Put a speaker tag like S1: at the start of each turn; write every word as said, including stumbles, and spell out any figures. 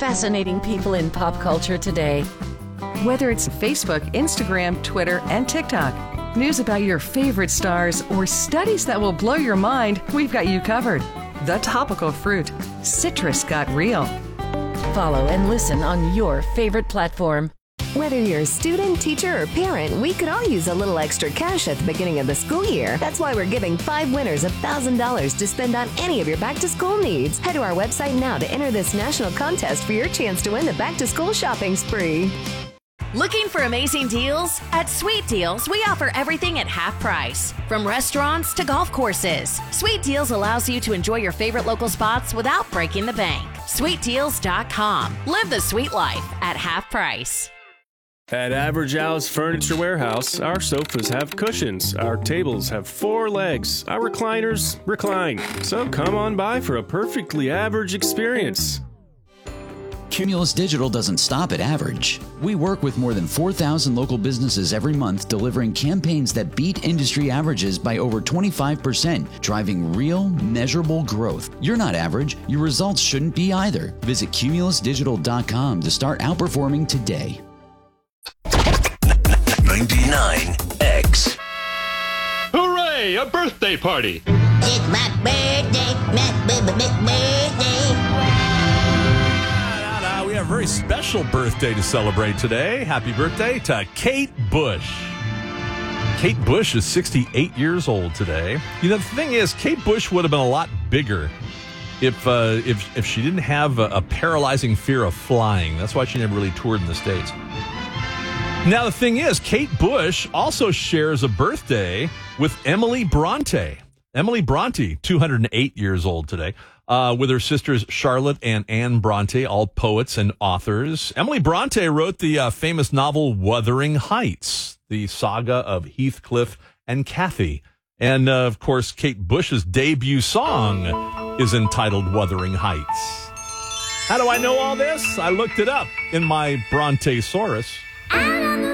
S1: fascinating people in pop culture today.
S2: Whether it's Facebook, Instagram, Twitter, and TikTok, news about your favorite stars, or studies that will blow your mind, we've got you covered. The Topical Fruit. Citrus got real.
S1: Follow and listen on your favorite platform.
S3: Whether you're a student, teacher, or parent, we could all use a little extra cash at the beginning of the school year. That's why we're giving five winners one thousand dollars to spend on any of your back-to-school needs. Head to our website now to enter this national contest for your chance to win the back-to-school shopping spree.
S4: Looking for amazing deals? At Sweet Deals, we offer everything at half price. From restaurants to golf courses, Sweet Deals allows you to enjoy your favorite local spots without breaking the bank. sweet deals dot com. Live the sweet life at half price.
S5: At Average Al's Furniture Warehouse, our sofas have cushions, our tables have four legs, our recliners recline. So come on by for a perfectly average experience.
S6: Cumulus Digital doesn't stop at average. We work with more than four thousand local businesses every month, delivering campaigns that beat industry averages by over twenty-five percent, driving real, measurable growth. You're not average. Your results shouldn't be either. Visit cumulus digital dot com to start outperforming today.
S7: ninety-nine X.
S8: Hooray! A birthday party!
S9: It's my birthday, my birthday.
S8: We have a very special birthday to celebrate today. Happy birthday to Kate Bush. Kate Bush is sixty-eight years old today. You know, the thing is, Kate Bush would have been a lot bigger if uh, if if she didn't have a, a paralyzing fear of flying. That's why she never really toured in the States. Now, the thing is, Kate Bush also shares a birthday with Emily Bronte. Emily Bronte, two hundred eight years old today, uh, with her sisters Charlotte and Anne Bronte, all poets and authors. Emily Bronte wrote the uh, famous novel Wuthering Heights, the saga of Heathcliff and Cathy. And, uh, of course, Kate Bush's debut song is entitled Wuthering Heights. How do I know all this? I looked it up in my Brontesaurus.